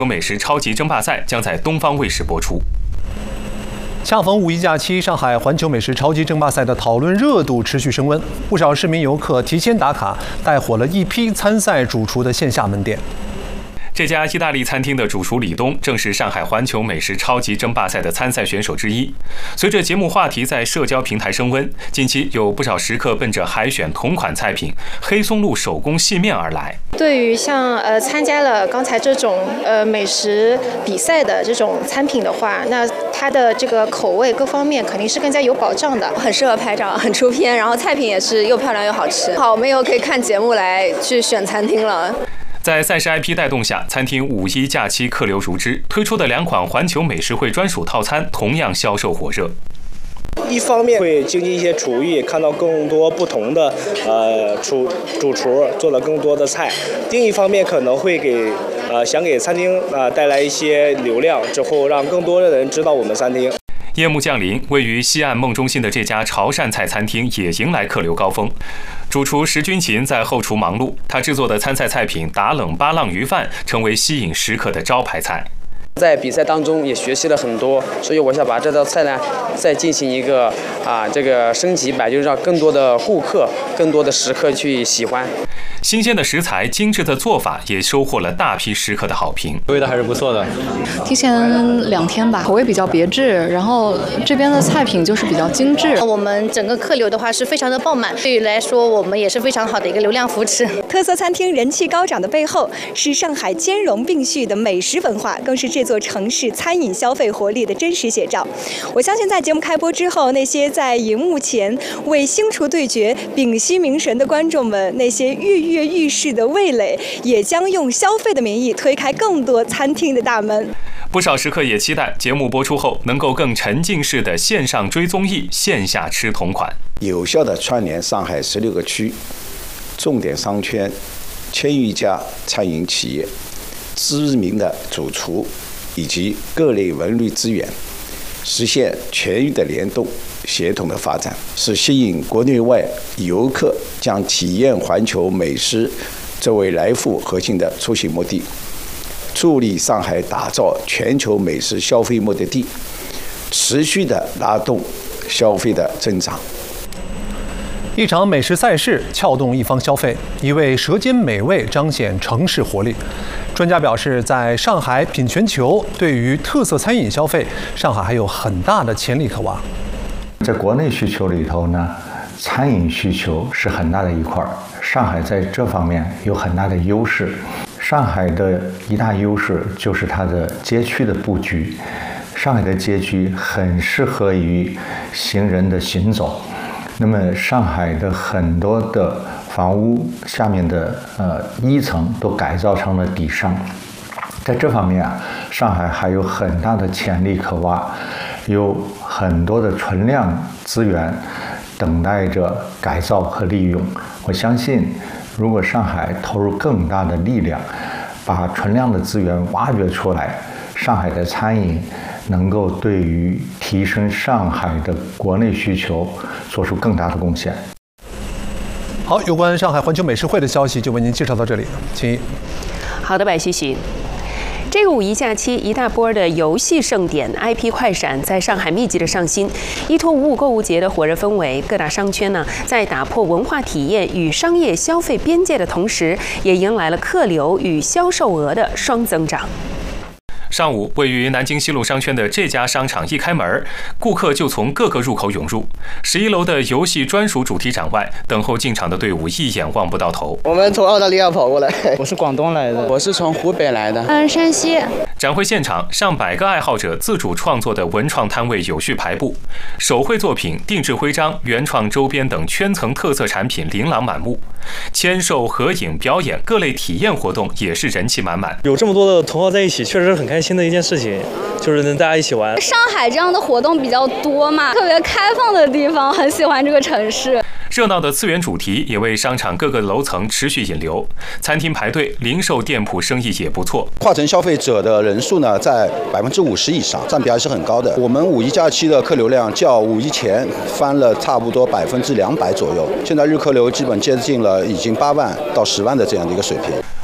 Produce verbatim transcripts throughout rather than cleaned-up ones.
美食超级争霸赛将在东方卫视播出。 恰逢五一假期，上海环球美食超级争霸赛的讨论热度持续升温，不少市民游客提前打卡，带火了一批参赛主厨的线下门店。 这家意大利餐厅的主厨李东正是上海环球美食超级争霸赛的参赛选手之一。随着节目话题在社交平台升温，近期有不少食客奔着海选同款菜品黑松露手工细面而来。 对于像呃参加了刚才这种呃美食比赛的这种餐品的话，那它的这个口味各方面肯定是更加有保障的， 很适合拍照，很出片，然后菜品也是又漂亮又好吃。好，我们以后可以看节目来去选餐厅了。 在赛事 I P 带动下，餐厅五一假期客流如织，推出的两款环球美食会专属套餐同样销售火热。 一方面会精进一些厨艺，看到更多不同的呃厨主厨做了更多的菜；另一方面可能会给呃想给餐厅啊、呃、带来一些流量，之后让更多的人知道我们餐厅。 夜幕降临，位于西岸梦中心的这家潮汕菜餐厅也迎来客流高峰。主厨石君琴在后厨忙碌，他制作的参赛菜品打冷巴浪鱼饭成为吸引食客的招牌菜。 在比赛当中也学习了很多，所以我想把这道菜呢再进行一个啊这个升级版，就是让更多的顾客、更多的食客去喜欢。 新鲜的食材、精致的做法也收获了大批食客的好评。 味道还是不错的。 提前两天吧，口味比较别致，然后这边的菜品就是比较精致。 我们整个客流的话是非常的爆满，对于来说我们也是非常好的一个流量扶持。 特色餐厅人气高涨的背后，是上海兼容并蓄的美食文化，更是这座城市餐饮消费活力的真实写照。我相信在节目开播之后，那些在荧幕前为星厨对决屏息凝神的观众们，那些跃跃欲试的味蕾，也将用消费的名义推开更多餐厅的大门。 不少食客也期待节目播出后能够更沉浸式的线上追综艺，线下吃同款， 有效的串联上海十六个区重点商圈千余家餐饮企业、知名的主厨以及各类文旅资源，实现全域的联动、协同的发展，是吸引国内外游客将体验环球美食作为来沪核心的出行目的，助力上海打造全球美食消费目的地，持续的拉动消费的增长。 一场美食赛事撬动一方消费，一味舌尖美味彰显城市活力。专家表示，在上海品全球，对于特色餐饮消费，上海还有很大的潜力可挖。 在国内需求里头呢，餐饮需求是很大的一块，上海在这方面有很大的优势。上海的一大优势就是它的街区的布局，上海的街区很适合于行人的行走。那么上海的很多的房屋下面的呃一层都改造成了底商，在这方面啊，上海还有很大的潜力可挖，有很多的存量资源等待着改造和利用。我相信，如果上海投入更大的力量，把存量的资源挖掘出来，上海的餐饮能够对于提升上海的国内需求做出更大的贡献。 好，有关上海环球美食会的消息就为您介绍到这里，请。 好的，白旭旭。这个五一假期，一大波的游戏盛典、I P 快闪在上海密集的上新，依托五五购物节的火热氛围，各大商圈呢在打破文化体验与商业消费边界的同时，也迎来了客流与销售额的双增长。 上午，位于南京西路商圈的这家商场一开门，顾客就从各个入口涌入。十一楼的游戏专属主题展外，等候进场的队伍一眼望不到头。 我们从澳大利亚跑过来， 我是广东来的，我是从湖北来的， 嗯，山西。 展会现场，上百个爱好者自主创作的文创摊位有序排布，手绘作品、定制徽章、原创周边等圈层特色产品琳琅满目。签售、合影、表演各类体验活动也是人气满满。 有这么多的同好在一起，确实是很开心的一件事情，就是能大家一起玩。 上海这样的活动比较多嘛，特别开放的地方，很喜欢这个城市。 热闹的次元主题也为商场各个楼层持续引流，餐厅排队，零售店铺生意也不错。 跨城消费者的人数呢，在百分之五十以上，占比还是很高的。我们五一假期的客流量较五一前翻了差不多百分之两百左右，现在日客流基本接近了已经八万到十万的这样的一个水平。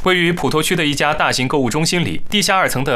位于普陀区的一家大型购物中心里，地下二层的